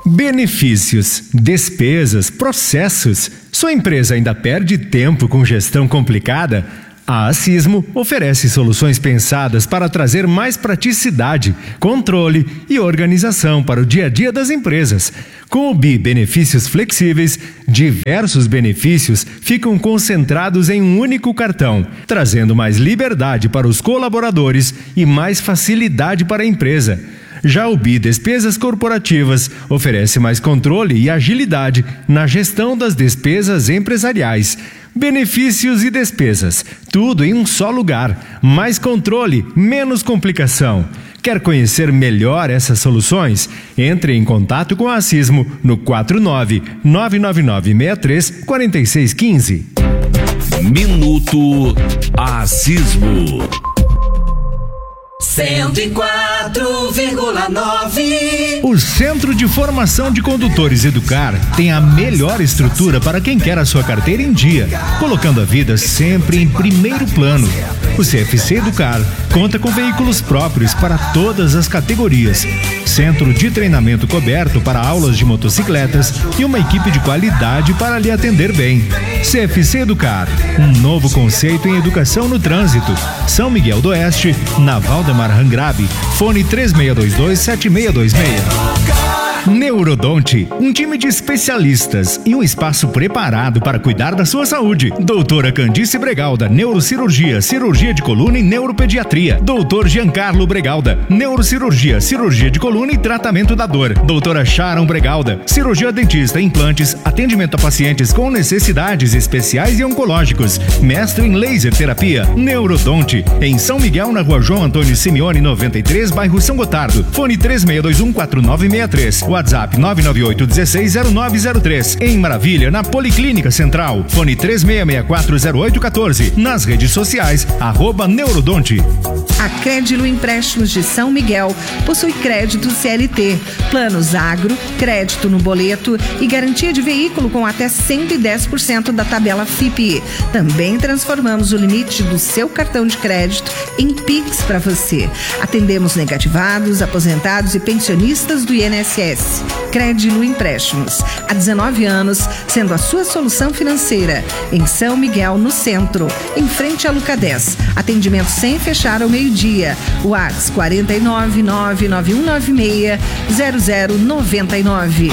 Benefícios, despesas, processos. Sua empresa ainda perde tempo com gestão complicada? A Asismo oferece soluções pensadas para trazer mais praticidade, controle e organização para o dia a dia das empresas. Com o BI Benefícios Flexíveis, diversos benefícios ficam concentrados em um único cartão, trazendo mais liberdade para os colaboradores e mais facilidade para a empresa. Já o BI Despesas Corporativas oferece mais controle e agilidade na gestão das despesas empresariais. Benefícios e despesas, tudo em um só lugar. Mais controle, menos complicação. Quer conhecer melhor essas soluções? Entre em contato com a Asismo no 49-99963-4615. Minuto Asismo. 104,9. O Centro de Formação de Condutores Educar tem a melhor estrutura para quem quer a sua carteira em dia, colocando a vida sempre em primeiro plano. O CFC Educar conta com veículos próprios para todas as categorias, centro de treinamento coberto para aulas de motocicletas e uma equipe de qualidade para lhe atender bem. CFC Educar, um novo conceito em educação no trânsito. São Miguel do Oeste, na Valdemar Rangrabe, fone 3622-7626. Neurodonte, um time de especialistas e um espaço preparado para cuidar da sua saúde. Doutora Candice Bregalda, neurocirurgia, cirurgia de coluna e neuropediatria. Doutor Giancarlo Bregalda, neurocirurgia, cirurgia de coluna e tratamento da dor. Doutora Sharon Bregalda, cirurgia dentista, implantes, atendimento a pacientes com necessidades especiais e oncológicos. Mestre em laser terapia. Neurodonte, em São Miguel, na Rua João Antônio Simeone, 93, bairro São Gotardo. Fone 3621-4963. WhatsApp 998-160903. Em Maravilha, na Policlínica Central. Fone 36640814. Nas redes sociais, @Neurodonte. A Crédilo Empréstimos de São Miguel possui crédito CLT, planos agro, crédito no boleto e garantia de veículo com até 110% da tabela FIPE. Também transformamos o limite do seu cartão de crédito em Pix para você. Atendemos negativados, aposentados e pensionistas do INSS. Crédilo Empréstimos, há 19 anos, sendo a sua solução financeira. Em São Miguel, no centro, em frente à Luca 10. Atendimento sem fechar ao meio-dia. WhatsApp 49991960099.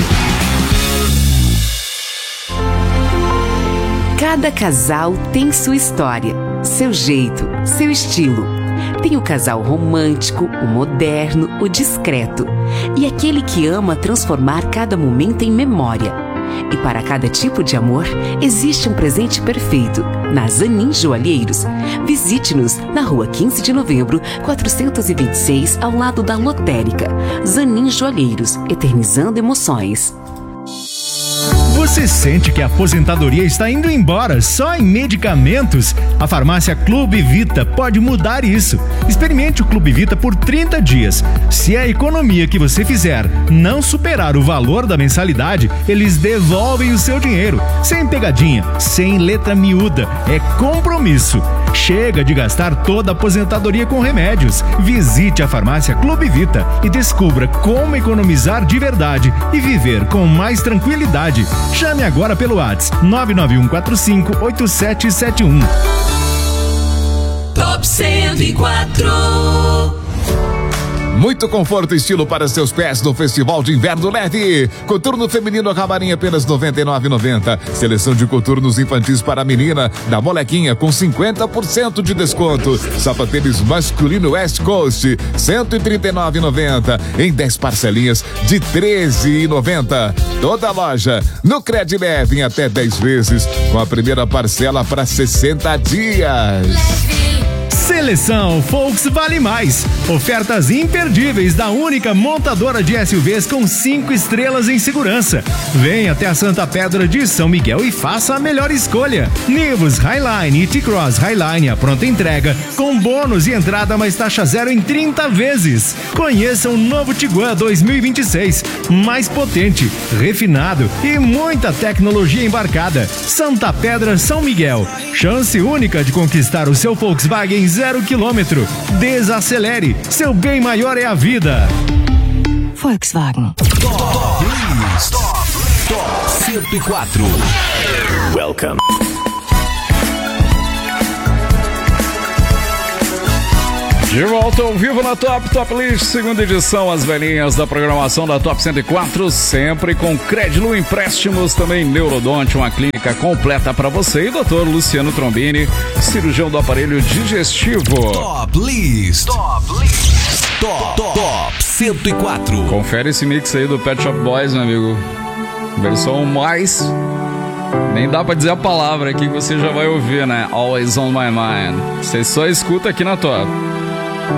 Cada casal tem sua história, seu jeito, seu estilo. Tem o casal romântico, o moderno, o discreto e aquele que ama transformar cada momento em memória. E para cada tipo de amor, existe um presente perfeito. Na Zanin Joalheiros. Visite-nos na Rua 15 de Novembro, 426, ao lado da Lotérica. Zanin Joalheiros, eternizando emoções. Você sente que a aposentadoria está indo embora só em medicamentos? A farmácia Clube Vita pode mudar isso. Experimente o Clube Vita por 30 dias. Se a economia que você fizer não superar o valor da mensalidade, eles devolvem o seu dinheiro. Sem pegadinha, sem letra miúda. É compromisso. Chega de gastar toda a aposentadoria com remédios. Visite a farmácia Clube Vita e descubra como economizar de verdade e viver com mais tranquilidade. Chame agora pelo WhatsApp 991458771. Top 104. Muito conforto e estilo para seus pés no Festival de Inverno Leve. Coturno feminino Camarim apenas R$ 99,90. Seleção de coturnos infantis para a menina da Molequinha com 50% de desconto. Sapatênis masculino West Coast R$ 139,90 em 10 parcelinhas de R$ 13,90. Toda loja no Cred Leve em até 10 vezes com a primeira parcela para 60 dias. Seleção Volks Vale Mais. Ofertas imperdíveis da única montadora de SUVs com 5 estrelas em segurança. Venha até a Santa Pedra de São Miguel e faça a melhor escolha. Nivus Highline e T-Cross Highline à pronta entrega, com bônus e entrada mais taxa zero em 30 vezes. Conheça o novo Tiguan 2026. Mais potente, refinado e muita tecnologia embarcada. Santa Pedra, São Miguel. Chance única de conquistar o seu Volkswagen 0 km. Desacelere, seu bem maior é a vida. Volkswagen. Top 104. Welcome. De volta ao vivo na Top List, segunda edição, as velhinhas da programação da Top 104, sempre com Credlu Empréstimos, também Neurodonte, uma clínica completa para você, e Dr. Luciano Trombini, cirurgião do aparelho digestivo. Top List. Top 104. Confere esse mix aí do Pet Shop Boys, meu amigo. Versão mais... nem dá pra dizer a palavra aqui que você já vai ouvir, né? Always on my mind. Você só escuta aqui na Top.